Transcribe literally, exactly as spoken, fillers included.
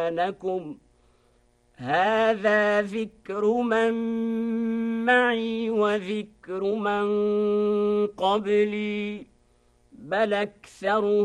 لكم هذا ذكر من معي وذكر من قبلي بل أكثر